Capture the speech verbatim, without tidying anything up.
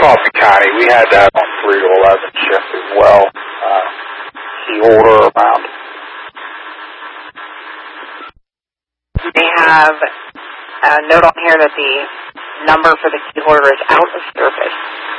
Coffee County. We had that on three to eleven shift as well. Uh, key holder around. They have a note on here that the number for the key holder is out of service.